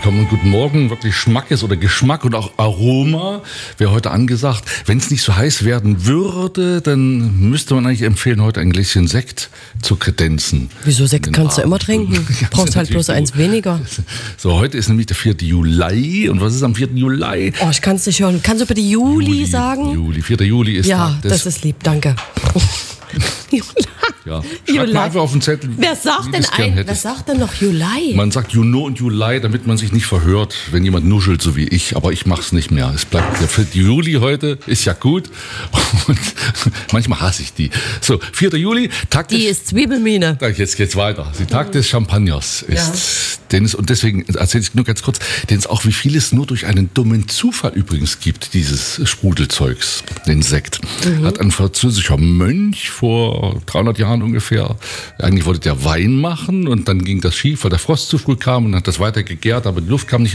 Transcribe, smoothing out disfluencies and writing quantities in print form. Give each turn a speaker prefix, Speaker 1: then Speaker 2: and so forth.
Speaker 1: willkommen und guten Morgen. Wirklich Schmackes oder Geschmack und auch Aroma wäre heute angesagt. Wenn es nicht so heiß werden würde, dann müsste man eigentlich empfehlen, heute ein Gläschen Sekt zu kredenzen.
Speaker 2: Wieso Sekt kannst du immer trinken?
Speaker 1: Ja,
Speaker 2: Brauchst halt bloß eins weniger.
Speaker 1: So, heute ist nämlich der 4. Juli. Und was ist am 4. Juli?
Speaker 2: Oh, ich kann es nicht hören. Kannst du bitte Juli sagen?
Speaker 1: Juli. 4. Juli ist
Speaker 2: ja,
Speaker 1: Tag des...
Speaker 2: das ist lieb, danke.
Speaker 1: Ja. Schreib mal einfach auf den Zettel.
Speaker 2: Wer sagt denn noch Juli?
Speaker 1: Man sagt Juno und Juli, damit man sich nicht verhört, wenn jemand nuschelt, so wie ich. Aber ich mach's nicht mehr. Es bleibt der 4. Juli heute, ist ja gut. Und manchmal hasse ich die. So, 4. Juli, Tag des...
Speaker 2: Die ist Zwiebelmine.
Speaker 1: Jetzt geht's weiter. Die Tag des Champagners ist... Den es, und deswegen erzähle ich nur ganz kurz, den es auch wie vieles nur durch einen dummen Zufall übrigens gibt, dieses Sprudelzeugs, den Sekt. Hat ein französischer Mönch vor 300 Jahren ungefähr, eigentlich wollte der Wein machen und dann ging das schief, weil der Frost zu früh kam und hat das weiter gegärt, aber die Luft kam nicht